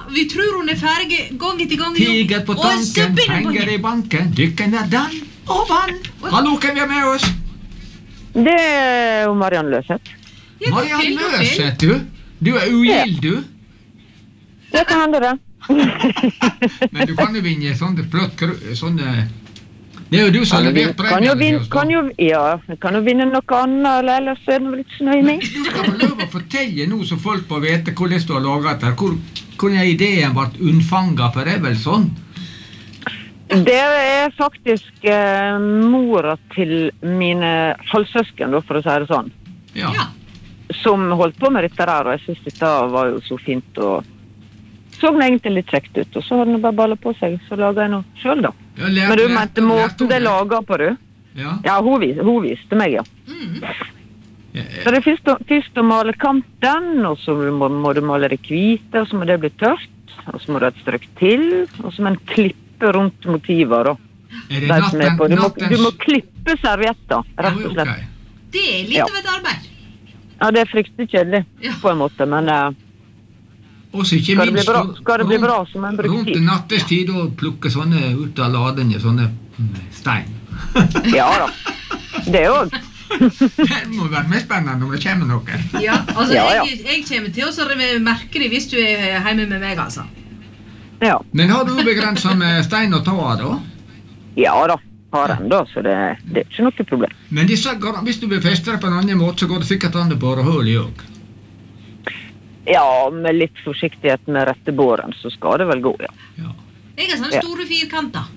vi tror hun ferdig gang etter gang. Tiger på tanken, penger I banken, dykken dann og vann. Hallo, hvem med oss? Det jo Marianne Løseth. Marianne Løseth, du? Du ugild, du? Det kan hende det. Men du kan jo vinne sånne flott, sånne... Det jo du som har levert premier til oss, da. Kan jo vinne noe annet, eller ellers det vel ikke så nøye med. Du skal få lov å fortelle nå, så folk får vite hvordan du har laget det. Hvor ideen ble unnfanget, for det vel sånn? Det faktisk mora til mine halvsøsken, da, for å si det sånn. Ja. Som holdt på med dette der, og jeg synes dette var jo så fint, og så den egentlig litt kjekt ut, og så hadde den bare ballet på seg, så laget jeg noe selv da. Men du mente måten det laget på, du? Ja, hun viste meg, ja. Så det først å male kanten, og så må du male det hvite, og så må det bli tørt, og så må du ha et strøk til, og så må en klippe rundt motiver da. Du må klippe servietter, rett og slett. Det litt av et arbeid. Ja, det fryktelig kjedelig, på en måte, men skal det bli bra, så må en bruke tid. Rundt nattestid å plukke sånne ut av ladene, sånne stein. Ja da, det også. Det må være mer spennende når det kommer noe. Ja, altså jeg kommer til å merke det hvis du hjemme med meg, altså. Ja. Men har du begrenset med stein og ta da? Ja da, har den da, så det ikke noe problem. Men hvis du vil feste det på en annen måte, så går det sikkert an det bare hull I også. Ja, med litt forsiktighet med rette båren, så skal det vel gå, ja. Jeg har sånne store firkanter.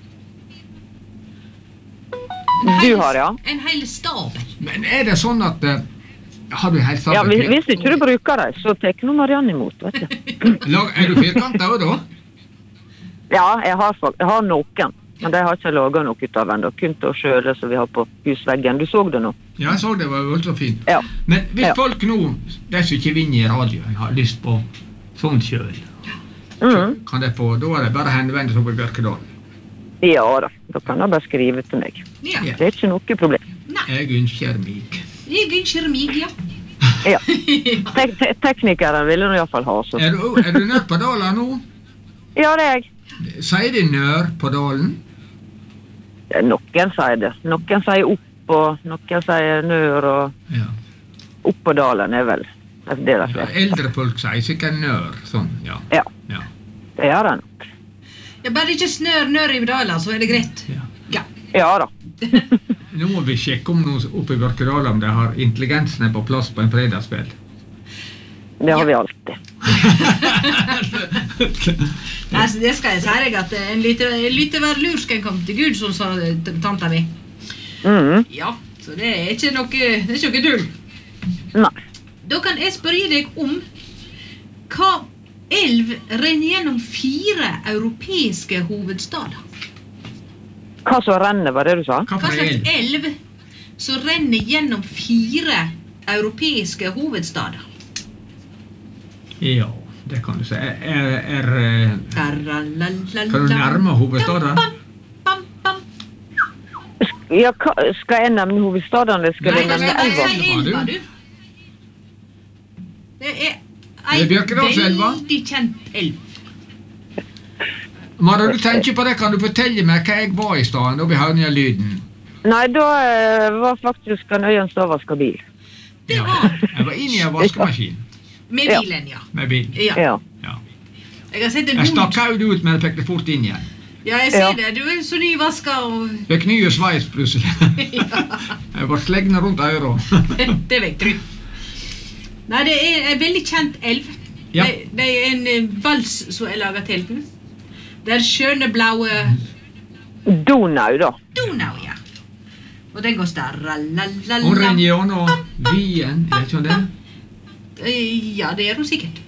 Du har, ja. En hel stabel. Men det sånn at... Har du helt stabel? Ja, hvis ikke du bruker det, så tek noe Marianne imot, vet du. Du firkanter også da? Ja, jeg har noen, men det har ikke laget noe ut av enda. Kun til å kjøle som vi har på husveggen. Du så det nå? Ja, jeg så det, var jo så fint. Ja. Men hvis folk nå, de som ikke vinner I radioen, har lyst på sånn kjøl, kan de få, da det bare henvende seg på Bjørkedal? Ja da, da kan de bare skrive til meg. Ja. Det ikke noe problem. Jeg ønsker meg. Ja. Ja. Teknikeren ville du I hvert fall ha. Så. Er du nødt på Dalen nå? Ja, det jeg. Sier de nør på Dalen? Noen sier det. Noen sier opp, og noen sier nør, og opp på Dalen vel. Det eldre folk sier sikkert nør, sånn, ja. Ja, det det nok. Ja, bare ikke nør I Dalen, så det greit. Ja da. Nå må vi sjekke om noen oppe I Bjørkedal om de har intelligensen på plass på en fredagskveld. Det har vi alltid. Nei, så det skal jeg si deg at en lytte hver lursken kom til Gud, som sa tanta mi. Ja, så det ikke noe dull. Nei. Da kan jeg spørre deg om hva elv renner gjennom 4 europeiske hovedstader. Hva som renner, var det du sa? Hva slags elv som renner gjennom 4 europeiske hovedstader? Ja, det kan du si. Kan du nærme hovedstaden? Ja, skal jeg nevne hovedstaden, eller skal jeg nevne elva? Det en veldig kjent elv. Mara, du tenker på det, kan du fortelle meg hva jeg var I stedet, da vi hørte lyden? Nei, da var faktisk en øyen som var skabil. Det var? Jeg var inne I en vaskemaskin. Med bilen, ja. Med bilen. Ja. Jeg har sett en hund. Jeg stakk ut ut, men jeg fikk det fort inn igjen. Ja, jeg ser det. Du så nyvasket og... Fikk nye sveis plutselig. Jeg var slegne rundt øret. Det vet du. Nei, det en veldig kjent elv. Ja. Det en vals som laget til den. Det skjønne blaue... Donau, da. Donau, ja. Og den går starralalala. Hun renner gjennom Wien, er det ikke det? Ja, det hun sikkert.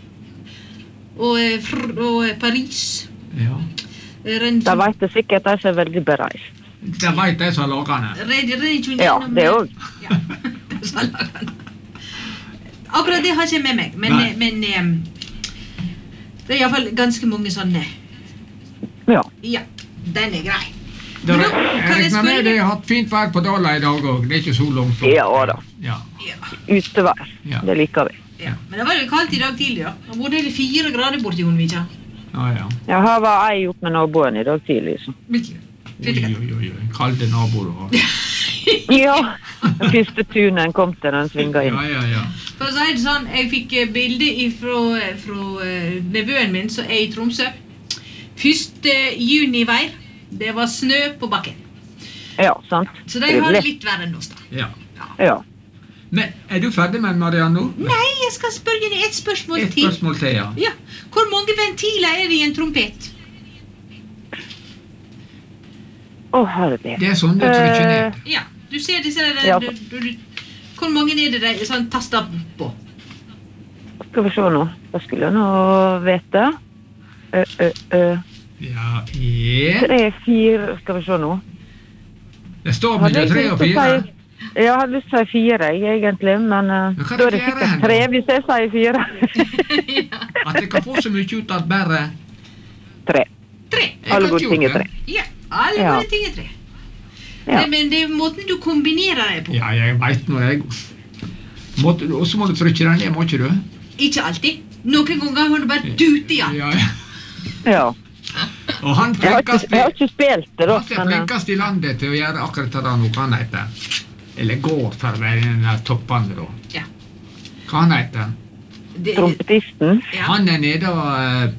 Og Paris. Ja. Da vet jeg sikkert at jeg veldig bereist. Da vet jeg som lager den. Ja, det også. Ja, det som lager den. Akkurat det har jeg ikke med meg, men det I hvert fall ganske mange sånne. Ja. Ja, den grei. Jeg regner med det har hatt fint vær på Dala I dag også, det ikke så langt. Ja da. Ja. Utevær, det liker vi. Ja. Men det var jo kaldt I dag tidlig da. Det var 4 grader borti Hundvika. Ja, her var jeg gjort med naboen I dag tidlig, så. Oi, kalde naboer du har. Ja, den første tunen kom til den svinga inn. Ja. For å si det sånn, jeg fikk bilde fra nevøen min, som I Tromsø. 1. juni-vær, det var snø på bakken. Ja, sant. Så de har det litt verre enn oss da. Ja. Men du ferdig med Marianne nå? Nei, jeg skal spørre deg et spørsmål til. Et spørsmål til, Ja. Hvor mange ventiler det I en trompet? Herregud. Det sånn du trykker ned. Ja, du ser disse der, hvor mange det der sånn tastet på? Skal vi se nå. Da skulle jeg nå vite. 3, 4, skal vi se nå. Det står mellom 3 og 4. Jeg hadde lyst til å si 4, egentlig, men da det sikkert 3 hvis jeg sier 4. At jeg kan få så mye ut av bare 3. Alle gode ting 3. Ja, alle gode ting 3. Nei, men det måten du kombinerer det på. Ja, jeg vet når jeg... Og så må du trykke den ned, må ikke du? Ikke alltid. Noen ganger har du bare dute igjen. Ja. Og han flinkast jeg har ikke spilt det da. Han flinkast I landet til å gjøre akkurat det noe han heter. Eller går for å være den der toppene da. Ja. Hva han heter? Trompetisten. Ja. Han nede og...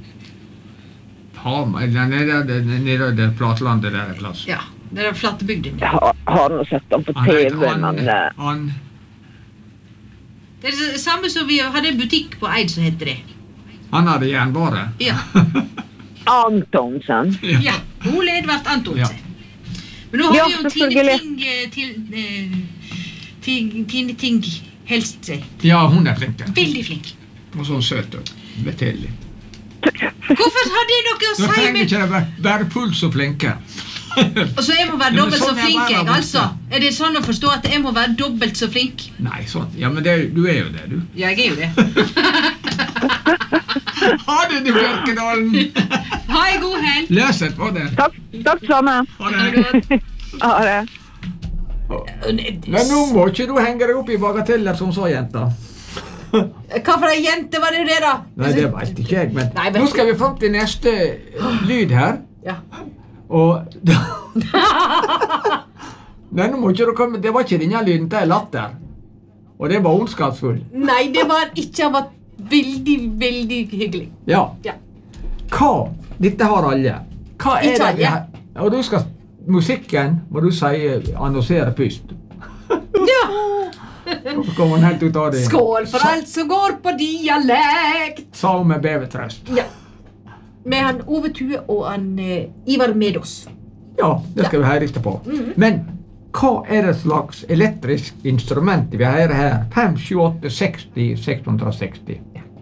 nede det flatlandet der plass. Ja, det flatebygden. Jeg har nå sett han på TV, men... Det det samme som vi hadde en butikk på Eid som heter det. Han hadde jernbare. Ja. Antonsen. Ja, Ole Edvard Antonsen. Men nå har vi jo Tine Ting helst seg. Ja, hun flink. Veldig flink. Og sånn søt og betydelig. Hvorfor har det noe å si med... Nå trenger ikke det være fullt så flinke. Og så jeg må være dobbelt så flink, jeg, altså. Er det sånn å forstå at jeg må være dobbelt så flink? Nei, sånn. Ja, men du jo det, du. Ja, jeg jo det. Ha det, du Bjørkedalen! Ha en god helg! Løset på det. Takk sammen. Ha det. Ha det. Men nå må ikke du henge deg opp I bagateller som så, jenta. Hva for en jente var det da? Nei, det vet ikke jeg, men nå skal vi fram til neste lyd her. Ja. Og... Nei, nå må ikke du komme... Det var ikke denne lyden, det latter. Og det var ondskapsfull. Nei, det var ikke. Han var veldig, veldig hyggelig. Ja. Hva? Dette har alle. Hva det alle. Her? Og du skal... Musikken må du si annonsere først. Ja. Hvorfor kommer han helt ut av det? Skål for alt som går på dialekt. Sa hun med bevetrøst. Ja. Med han Ove Tue og han Ivar Medos. Ja, det skal vi høre etterpå. Men hva det slags elektrisk instrument vi har her? 5, 7, 8, 60, 660?